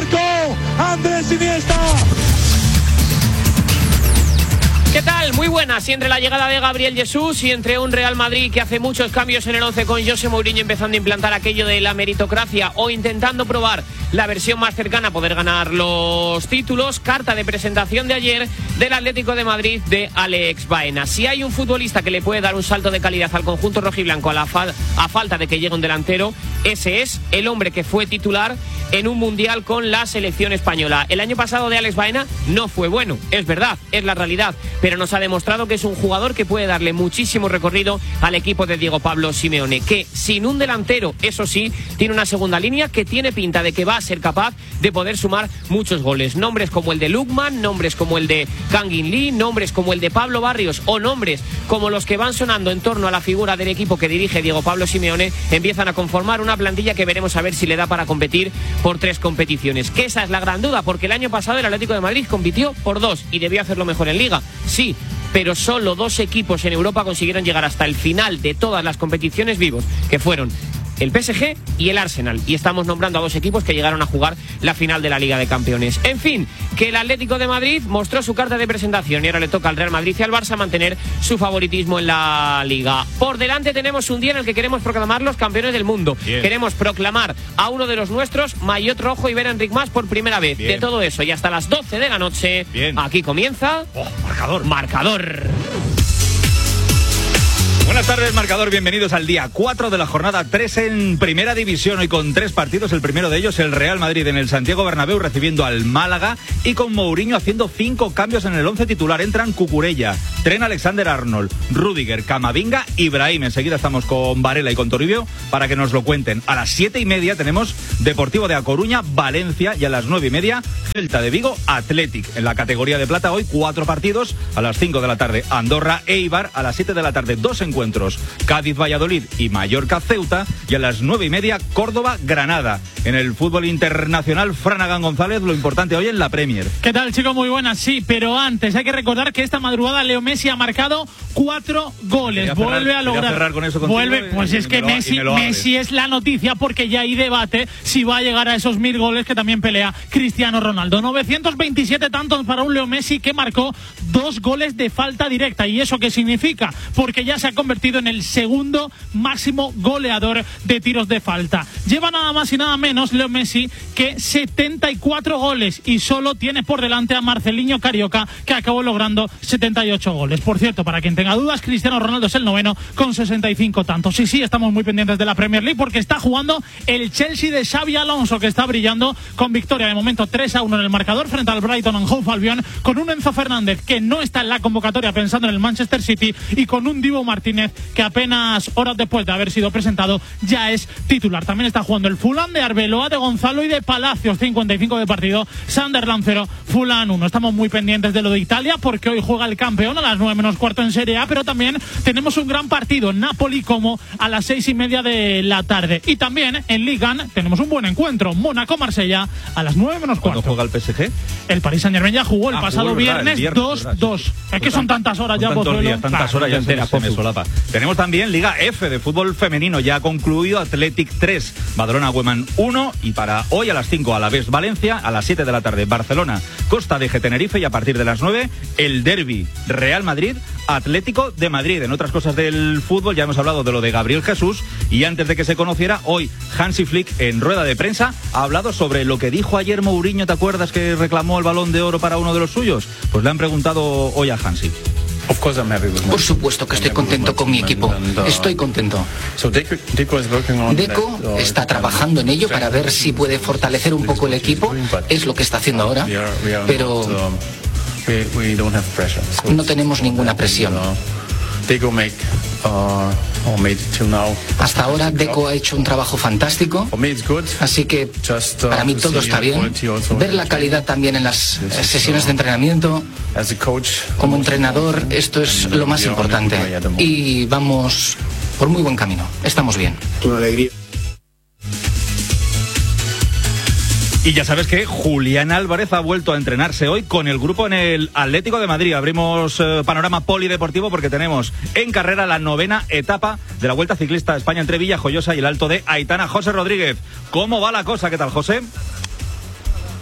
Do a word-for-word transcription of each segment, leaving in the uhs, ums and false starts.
marcó Andrés Iniesta. ¿Qué tal? Muy buenas. Y entre la llegada de Gabriel Jesús y entre un Real Madrid que hace muchos cambios en el once con José Mourinho empezando a implantar aquello de la meritocracia o intentando probar la versión más cercana a poder ganar los títulos, carta de presentación de ayer del Atlético de Madrid de Alex Baena. Si hay un futbolista que le puede dar un salto de calidad al conjunto rojiblanco a, la fal- a falta de que llegue un delantero, ese es el hombre que fue titular en un mundial con la selección española. El año pasado de Alex Baena no fue bueno, es verdad, es la realidad, pero nos ha demostrado que es un jugador que puede darle muchísimo recorrido al equipo de Diego Pablo Simeone, que sin un delantero, eso sí, tiene una segunda línea que tiene pinta de que va a ser capaz de poder sumar muchos goles. Nombres como el de Lukman, nombres como el de Kangin Lee, nombres como el de Pablo Barrios o nombres como los que van sonando en torno a la figura del equipo que dirige Diego Pablo Simeone empiezan a conformar una plantilla que veremos a ver si le da para competir por tres competiciones. Que esa es la gran duda, porque el año pasado el Atlético de Madrid compitió por dos y debió hacerlo mejor en Liga. Sí, pero solo dos equipos en Europa consiguieron llegar hasta el final de todas las competiciones vivos, que fueron el P S G y el Arsenal, y estamos nombrando a dos equipos que llegaron a jugar la final de la Liga de Campeones. En fin, que el Atlético de Madrid mostró su carta de presentación y ahora le toca al Real Madrid y al Barça mantener su favoritismo en la Liga. Por delante tenemos un día en el que queremos proclamar los campeones del mundo. Bien. Queremos proclamar a uno de los nuestros, maillot rojo, y ver a Enric Mas por primera vez. Bien. De todo eso y hasta las doce de la noche, bien, aquí comienza oh, marcador. Marcador. Buenas tardes, marcador, bienvenidos al día cuatro de la jornada tres en Primera División, hoy con tres partidos, el primero de ellos el Real Madrid en el Santiago Bernabéu recibiendo al Málaga y con Mourinho haciendo cinco cambios en el once titular. Entran Cucurella, Trent Alexander-Arnold, Rüdiger, Camavinga y Brahim. Enseguida estamos con Varela y con Toribio para que nos lo cuenten. A las siete y media tenemos Deportivo de A Coruña, Valencia, y a las nueve y media Celta de Vigo, Athletic. En la categoría de plata hoy cuatro partidos, a las cinco de la tarde Andorra, Eibar, a las siete de la tarde dos encuentros, Cádiz, Valladolid y Mallorca, Ceuta, y a las nueve y media Córdoba, Granada. En el fútbol internacional, Flanagan González, lo importante hoy en la Premier. ¿Qué tal, chicos? Muy buenas, sí, pero antes hay que recordar que esta madrugada Leo Messi ha marcado cuatro goles. Cerrar, Vuelve a lograr. cerrar con eso contigo, Vuelve, pues es que lo, Messi, Messi es la noticia, porque ya hay debate si va a llegar a esos mil goles que también pelea Cristiano Ronaldo. novecientos veintisiete tantos para un Leo Messi que marcó dos goles de falta directa. ¿Y eso qué significa? Porque ya se ha convertido en el segundo máximo goleador de tiros de falta. Lleva nada más y nada menos Leo Messi que setenta y cuatro goles y solo tiene por delante a Marcelinho Carioca, que acabó logrando setenta y ocho goles. Por cierto, para quien tenga dudas, Cristiano Ronaldo es el noveno con sesenta y cinco tantos. Sí, sí, estamos muy pendientes de la Premier League porque está jugando el Chelsea de Xabi Alonso, que está brillando con victoria de momento tres a uno en el marcador frente al Brighton and Hove Albion, con un Enzo Fernández que no está en la convocatoria pensando en el Manchester City y con un Dibu Martínez que apenas horas después de haber sido presentado ya es titular. También está jugando el Fulham de Arbeloa, de Gonzalo y de Palacios, cincuenta y cinco de partido, Sunderland cero, Fulham uno. Estamos muy pendientes de lo de Italia porque hoy juega el campeón a las nueve menos cuarto en Serie A, pero también tenemos un gran partido, Napoli como a las seis y media de la tarde. Y también en Ligue uno tenemos un buen encuentro, Mónaco-Marsella a las nueve menos cuarto. ¿Cuándo juega el P S G? El Paris Saint-Germain ya jugó el ah, pasado jugó, viernes, viernes dos dos. Es que son tantas horas ya, tantos días, tantas claro, horas ya se, se me solapa. Tenemos también Liga F de fútbol femenino, ya ha concluido Athletic tres, Badalona Women uno, y para hoy a las cinco Alavés Valencia, a las siete de la tarde Barcelona Costa de Tenerife, y a partir de las nueve el derbi Real Madrid Atlético de Madrid. En otras cosas del fútbol ya hemos hablado de lo de Gabriel Jesús, y antes de que se conociera, hoy Hansi Flick en rueda de prensa ha hablado sobre lo que dijo ayer Mourinho. ¿Te acuerdas que reclamó el Balón de Oro para uno de los suyos? Pues le han preguntado hoy a Hansi. Por supuesto que estoy contento con mi equipo. Estoy contento. Deco está trabajando en ello para ver si puede fortalecer un poco el equipo. Es lo que está haciendo ahora. Pero no tenemos ninguna presión. Hasta ahora Deco ha hecho un trabajo fantástico, así que para mí todo está bien. Ver la calidad también en las sesiones de entrenamiento. Como entrenador, esto es lo más importante. Y vamos por muy buen camino. Estamos bien. Una alegría. Y ya sabes que Julián Álvarez ha vuelto a entrenarse hoy con el grupo en el Atlético de Madrid. Abrimos eh, panorama polideportivo porque tenemos en carrera la novena etapa de la Vuelta Ciclista a España entre Villajoyosa y el Alto de Aitana. José Rodríguez, ¿cómo va la cosa? ¿Qué tal, José?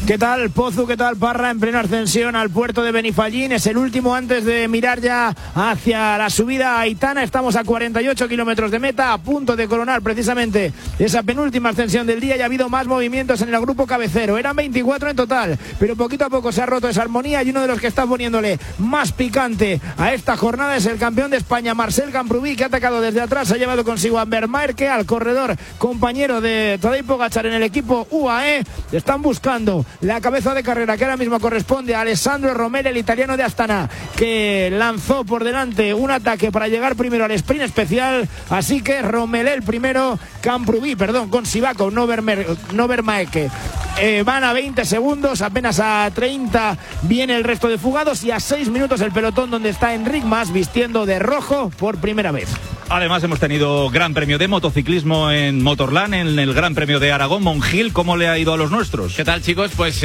¿Qué tal, Pozu? ¿Qué tal, Parra? En plena ascensión al puerto de Benifallín. Es el último antes de mirar ya hacia la subida a Aitana. Estamos a cuarenta y ocho kilómetros de meta, a punto de coronar precisamente esa penúltima ascensión del día. Y ha habido más movimientos en el grupo cabecero. Eran veinticuatro en total, pero poquito a poco se ha roto esa armonía. Y uno de los que está poniéndole más picante a esta jornada es el campeón de España, Marcel Camprubí, que ha atacado desde atrás. Ha llevado consigo a Vermaer, que al corredor compañero de Tadej Pogačar en el equipo U A E. Están buscando la cabeza de carrera que ahora mismo corresponde a Alessandro Romero, el italiano de Astana, que lanzó por delante un ataque para llegar primero al sprint especial. Así que Romero el primero, Camprubí, perdón, con Sivakov, no Vermeer, no Vermaeke. Eh, van a veinte segundos, apenas a treinta viene el resto de fugados y a seis minutos el pelotón donde está Enric Mas vistiendo de rojo por primera vez. Además hemos tenido Gran Premio de motociclismo en Motorland, en el Gran Premio de Aragón. Monjil, ¿cómo le ha ido a los nuestros? ¿Qué tal, chicos? Pues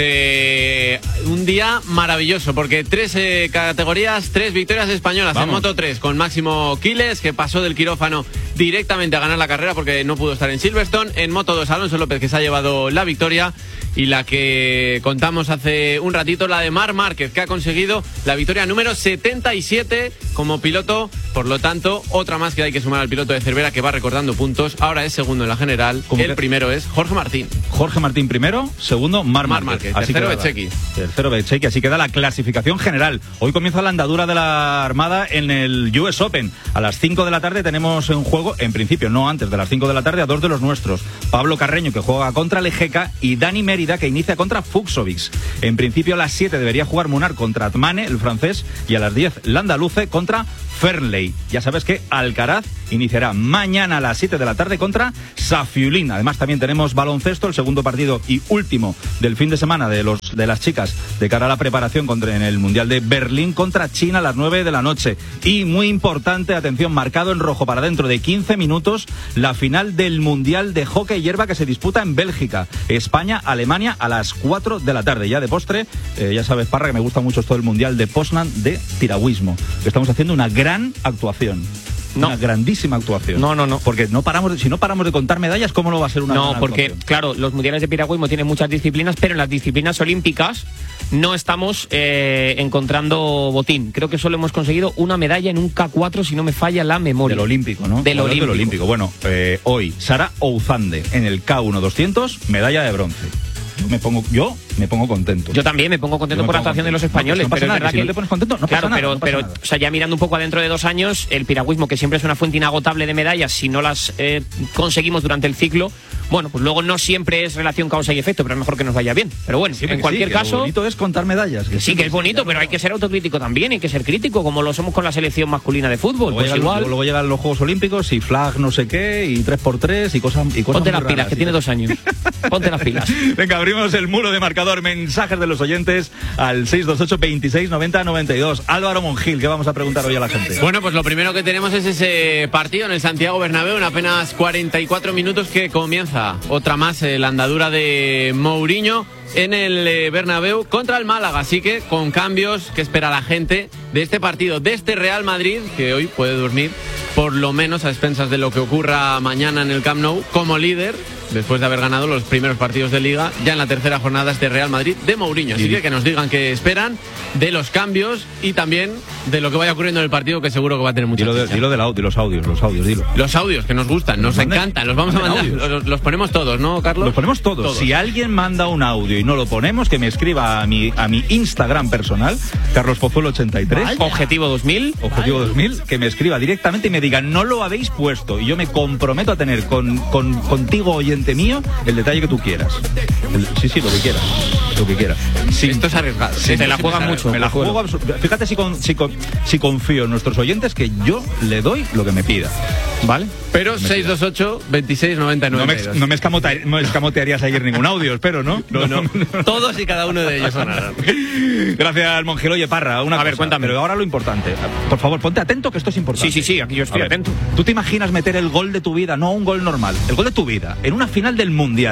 eh, un día maravilloso, porque tres eh, categorías, tres victorias españolas. Vamos. En Moto tres, con Máximo Quiles, que pasó del quirófano directamente a ganar la carrera porque no pudo estar en Silverstone. En Moto dos, Alonso López, que se ha llevado la victoria. Y la que contamos hace un ratito, la de Marc Márquez, que ha conseguido la victoria número setenta y siete como piloto. Por lo tanto, otra más que hay que sumar al piloto de Cervera, que va recortando puntos. Ahora es segundo en la general. El que... primero es Jorge Martín. Jorge Martín primero, segundo Marc Márquez. Márquez. Así tercero Bezzecchi. Tercero Bezzecchi, así queda la clasificación general. Hoy comienza la andadura de la Armada en el U S Open. A las cinco de la tarde tenemos en juego, en principio no antes de las cinco de la tarde, a dos de los nuestros. Pablo Carreño, que juega contra Lejeca, y Dani Mérida, que inicia contra Fuxovics. En principio a las siete debería jugar Munar contra Atmane, el francés, y a las diez Landaluce contra Fernley. Ya sabes que Alcaraz iniciará mañana a las siete de la tarde contra Safiulín. Además también tenemos baloncesto, el segundo partido y último del fin de semana de los de las chicas de cara a la preparación contra, en el Mundial de Berlín contra China a las nueve de la noche. Y muy importante, atención, marcado en rojo para dentro de quince minutos, la final del Mundial de Hockey Hierba que se disputa en Bélgica. España-Alemania a las cuatro de la tarde. Ya de postre, eh, ya sabes, Parra, que me gusta mucho todo el Mundial de Poznan de piragüismo. Estamos haciendo una gran actuación. No. Una grandísima actuación. No, no, no. Porque no paramos de, si no paramos de contar medallas, ¿cómo no va a ser una No, gran porque, actuación? Claro, los mundiales de piragüismo tienen muchas disciplinas, pero en las disciplinas olímpicas no estamos eh, encontrando botín. Creo que solo hemos conseguido una medalla en un K cuatro, si no me falla la memoria. Del olímpico, ¿no? Del olímpico. Del olímpico. Bueno, eh, hoy, Sara Ouzande, en el K uno doscientos, medalla de bronce. Yo me pongo, yo me pongo contento. Yo también me pongo contento me por la actuación de los españoles. No, no pero nada, es verdad que si que no te pones contento, no claro, pasa nada, pero, no pasa pero nada. O sea, ya mirando un poco adentro de dos años, el piragüismo, que siempre es una fuente inagotable de medallas, si no las eh, conseguimos durante el ciclo, bueno, pues luego no siempre es relación causa y efecto, pero es mejor que nos vaya bien. Pero bueno, Siempre en cualquier sí, caso... Lo bonito es contar medallas. Que sí, que es bonito, pero hay que ser autocrítico también, hay que ser crítico, como lo somos con la selección masculina de fútbol. Luego, pues llegan, igual... luego llegan los Juegos Olímpicos y flag no sé qué, y tres por tres y cosas, y cosas Ponte muy las pilas, raras, que ¿sí? tiene dos años. Ponte las pilas. Venga, abrimos el muro de marcador. Mensajes de los oyentes al seis dos ocho, veintiséis, noventa, noventa y dos. Álvaro Monjil, ¿qué vamos a preguntar hoy a la gente? Bueno, pues lo primero que tenemos es ese partido en el Santiago Bernabéu en apenas cuarenta y cuatro minutos, que comienza otra más eh, la andadura de Mourinho en el eh, Bernabéu contra el Málaga. Así que con cambios que espera la gente de este partido, de este Real Madrid, que hoy puede dormir por lo menos a expensas de lo que ocurra mañana en el Camp Nou como líder, después de haber ganado los primeros partidos de Liga, ya en la tercera jornada este Real Madrid de Mourinho. Así que que nos digan qué esperan de los cambios y también de lo que vaya ocurriendo en el partido, que seguro que va a tener mucha Dilo, de, dilo del audio, los audios, los audios, dilo. Los audios que nos gustan, nos, nos encantan, los vamos a mandar, los, los ponemos todos, ¿no, Carlos? Los ponemos todos. todos. Si alguien manda un audio y no lo ponemos, que me escriba a mi, a mi Instagram personal, Carlos Pozuelo ochenta y tres. Vaya. Objetivo dos mil. Objetivo dos mil, que me escriba directamente y me diga, no lo habéis puesto. Y yo me comprometo a tener con, con contigo, oyente mío, el detalle que tú quieras. El, sí, sí, lo que quieras. Lo que quieras. Sí, esto es arriesgado. Sí, te la juegas mucho. Me la juego. Fíjate si, con, si, con, si confío en nuestros oyentes, que yo le doy lo que me pida. ¿Vale? Pero seis dos ocho, veintiséis, noventa, noventa y dos. No me, no me, escamote, no me escamotearías ayer ningún audio, espero, ¿no? No, no. no. Todos y cada uno de ellos sonarán. Gracias, Monjil. Oye, Parra, una A cosa, ver, cuéntame. Pero ahora lo importante. Por favor, ponte atento, que esto es importante. Sí, sí, sí, aquí yo estoy atento. ¿Tú te imaginas meter el gol de tu vida, no un gol normal, el gol de tu vida, en una final del Mundial?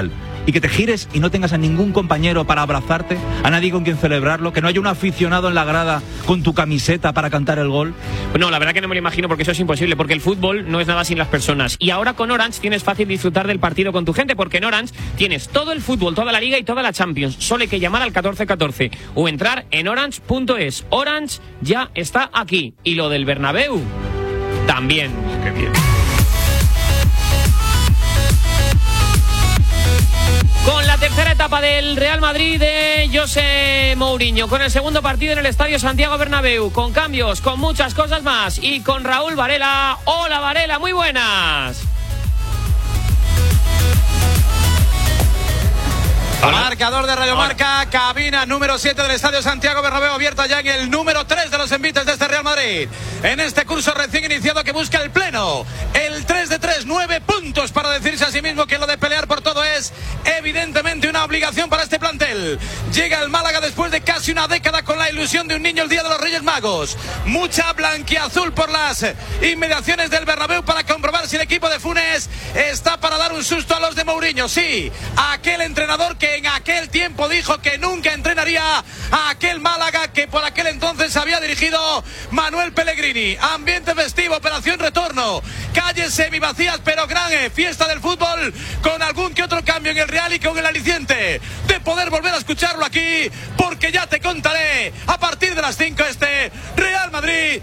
y que te gires y no tengas a ningún compañero para abrazarte, a nadie con quien celebrarlo, que no haya un aficionado en la grada con tu camiseta para cantar el gol? No, la verdad que no me lo imagino, porque eso es imposible, porque el fútbol no es nada sin las personas. Y ahora con Orange tienes fácil disfrutar del partido con tu gente, porque en Orange tienes todo el fútbol, toda la liga y toda la Champions. Solo hay que llamar al catorce catorce o entrar en orange punto es. Orange ya está aquí. Y lo del Bernabéu también. Qué bien. Con la tercera etapa del Real Madrid de José Mourinho, con el segundo partido en el Estadio Santiago Bernabéu, con cambios, con muchas cosas más, y con Raúl Varela. Hola Varela, muy buenas. Marcador de Radio Marca, cabina número siete del Estadio Santiago Bernabéu, abierta ya en el número tres de los envites de este Real Madrid. En este curso recién iniciado que busca el pleno, el tres de tres, nueve puntos para decirse a sí mismo que lo de pelear por todo es evidentemente una obligación para este plantel. Llega el Málaga después de casi una década con la ilusión de un niño el día de los Reyes Magos. Mucha blanquiazul por las inmediaciones del Bernabéu para comprobar si el equipo de Funes está para dar un susto a los de Mourinho. Sí, aquel entrenador que en aquel tiempo dijo que nunca entrenaría a aquel Málaga que por aquel entonces había dirigido Manuel Pellegrini. Ambiente festivo, operación retorno, calles semivacías pero gran fiesta del fútbol, con algún que otro cambio en el Real y con el aliciente de poder volver a escucharlo aquí, porque ya te contaré a partir de las cinco este Real Madrid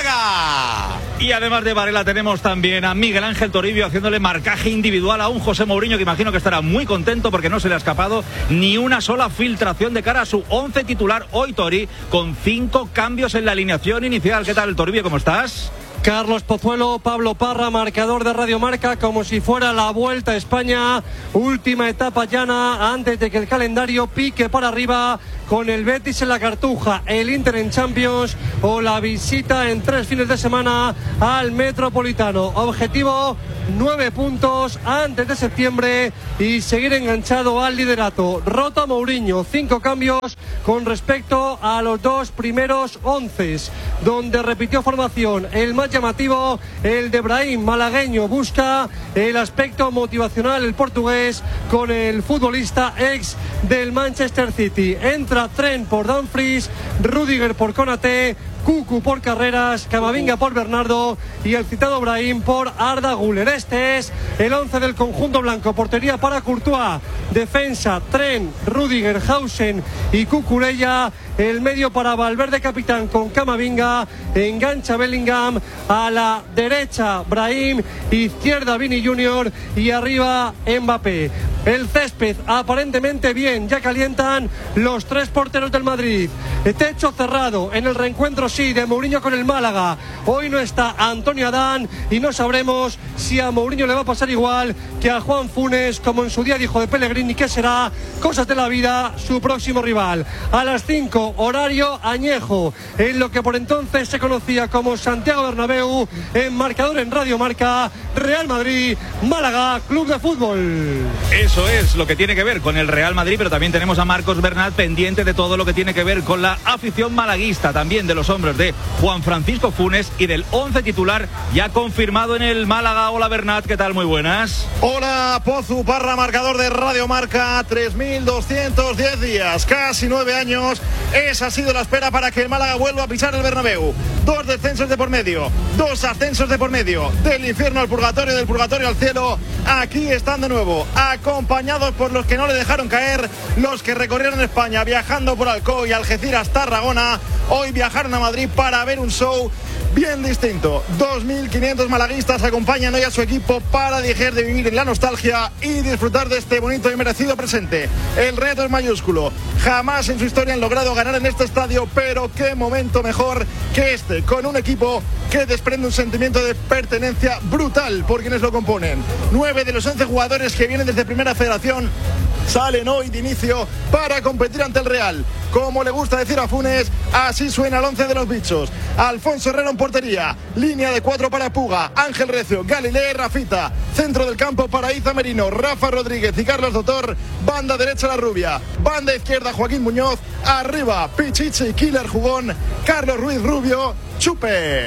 Málaga. Y además de Varela tenemos también a Miguel Ángel Toribio haciéndole marcaje individual a un José Mourinho que imagino que estará muy contento porque no se le ha escapado ni una sola filtración de cara a su once titular hoy, Tori, con cinco cambios en la alineación inicial. ¿Qué tal, Toribio? ¿Cómo estás? Carlos Pozuelo, Pablo Parra, marcador de Radio Marca, como si fuera la Vuelta a España, última etapa llana antes de que el calendario pique para arriba con el Betis en la Cartuja, el Inter en Champions o la visita en tres fines de semana al Metropolitano. Objetivo, nueve puntos antes de septiembre y seguir enganchado al liderato. Rota Mourinho, cinco cambios con respecto a los dos primeros once, donde repitió formación. El más llamativo, el de Brahim, malagueño, busca el aspecto motivacional, el portugués, con el futbolista ex del Manchester City. Entra Trent por Dumfries, Rudiger por Konaté, Cucu por Carreras, Camavinga por Bernardo y el citado Brahim por Arda Güler. Este es el once del conjunto blanco. Portería para Courtois, defensa Trent, Rudiger, Hausen y Cucurella. El medio para Valverde capitán con Camavinga, engancha Bellingham, a la derecha Brahim, izquierda Vini Junior y arriba Mbappé. El césped aparentemente bien, ya calientan los tres porteros del Madrid. Techo cerrado en el reencuentro sí de Mourinho con el Málaga. Hoy no está Antonio Adán y no sabremos si a Mourinho le va a pasar igual que a Juan Funes, como en su día dijo de Pellegrini que será, cosas de la vida, su próximo rival. A las cinco, horario añejo, en lo que por entonces se conocía como Santiago Bernabéu, en marcador en Radio Marca, Real Madrid, Málaga, Club de Fútbol. Eso es lo que tiene que ver con el Real Madrid, pero también tenemos a Marcos Bernat pendiente de todo lo que tiene que ver con la afición malaguista, también de los hombres de Juan Francisco Funes y del once titular ya confirmado en el Málaga. Hola Bernat, ¿qué tal? Muy buenas. Hola Pozu, Parra, marcador de Radio Marca, tres mil doscientos diez días, casi nueve años. Esa ha sido la espera para que el Málaga vuelva a pisar el Bernabéu. Dos descensos de por medio, dos ascensos de por medio, del infierno al purgatorio, del purgatorio al cielo. Aquí están de nuevo, acompañados por los que no le dejaron caer, los que recorrieron España viajando por Alcoy, Algeciras, Tarragona. Hoy viajaron a Madrid para ver un show bien distinto. dos mil quinientos malaguistas acompañan hoy a su equipo para dejar de vivir en la nostalgia y disfrutar de este bonito y merecido presente. El reto es mayúsculo. Jamás en su historia han logrado ganar en este estadio, pero qué momento mejor que este, con un equipo que desprende un sentimiento de pertenencia brutal por quienes lo componen. Nueve de los once jugadores que vienen desde Primera Federación salen hoy de inicio para competir ante el Real. Como le gusta decir a Funes, así suena el once de los bichos. Alfonso Herrera en portería, línea de cuatro para Puga, Ángel Recio, Galilea y Rafita. Centro del campo para Iza Merino, Rafa Rodríguez y Carlos Dotor. Banda derecha La Rubia, banda izquierda Joaquín Muñoz. Arriba Pichichi, Killer Jugón, Carlos Ruiz Rubio, Chupe.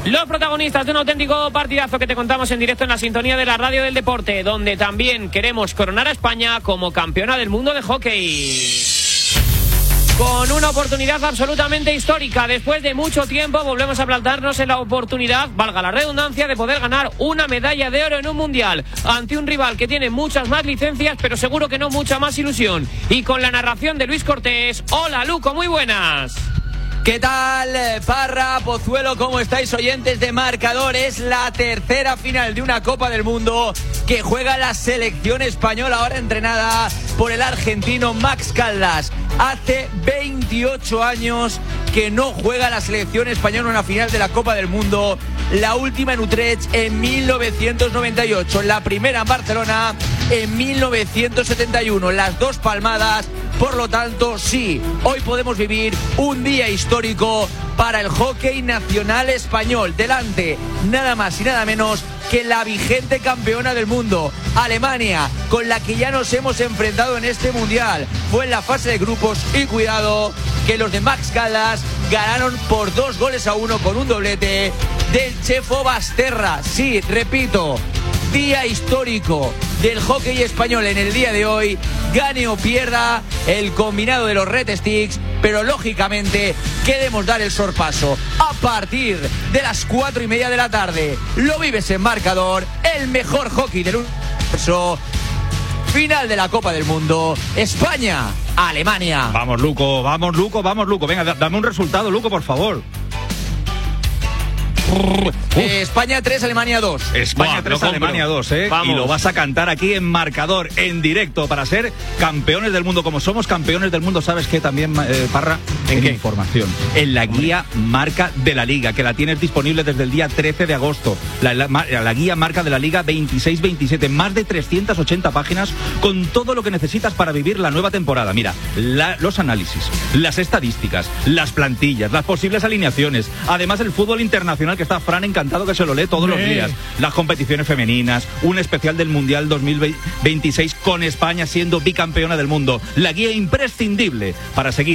Los protagonistas de un auténtico partidazo que te contamos en directo en la sintonía de la Radio del Deporte, donde también queremos coronar a España como campeona del mundo de hockey. Con una oportunidad absolutamente histórica. Después de mucho tiempo volvemos a plantarnos en la oportunidad, valga la redundancia, de poder ganar una medalla de oro en un mundial ante un rival que tiene muchas más licencias, pero seguro que no mucha más ilusión. Y con la narración de Luis Cortés. Hola, Luco, muy buenas. ¿Qué tal, Parra, Pozuelo? ¿Cómo estáis, oyentes de Marcador? Es la tercera final de una Copa del Mundo que juega la selección española, ahora entrenada por el argentino Max Caldas. Hace veintiocho años que no juega la selección española una final de la Copa del Mundo. La última en Utrecht en mil novecientos noventa y ocho, la primera en Barcelona en mil novecientos setenta y uno. Las dos palmadas. Por lo tanto, sí, hoy podemos vivir un día histórico para el hockey nacional español. Delante, nada más y nada menos que la vigente campeona del mundo, Alemania, con la que ya nos hemos enfrentado en este mundial. Fue en la fase de grupos y cuidado que los de Max Caldas ganaron por dos goles a uno con un doblete del Chefo Basterra. Sí, repito, día histórico del hockey español en el día de hoy. Gane o pierda el combinado de los Red Sticks, pero lógicamente queremos dar el sorpaso a partir de las cuatro y media de la tarde. Lo vives en Marcador, el mejor hockey del universo. Final de la Copa del Mundo, España, Alemania. Vamos, Luco, vamos, Luco, vamos, Luco. Venga, dame un resultado, Luco, por favor. Eh, España tres, Alemania dos. España tres, Alemania dos, ¿eh? Vamos. Y lo vas a cantar aquí en Marcador, en directo, para ser campeones del mundo. Como somos campeones del mundo, ¿sabes qué también, eh, Parra? ¿En, ¿En qué información? En la guía marca de la Liga, que la tienes disponible desde el día trece de agosto. La, la, la guía marca de la Liga veintiséis veintisiete. Más de trescientas ochenta páginas con todo lo que necesitas para vivir la nueva temporada. Mira, la, los análisis, las estadísticas, las plantillas, las posibles alineaciones. Además, el fútbol internacional, que está Fran encantado, que se lo lee todos los días. Las competiciones femeninas, un especial del Mundial dos mil veintiséis con España siendo bicampeona del mundo. La guía imprescindible para seguir